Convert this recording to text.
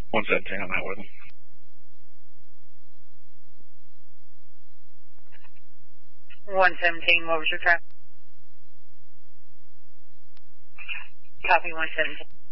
117 on that with him. What was your traffic? Copy 117.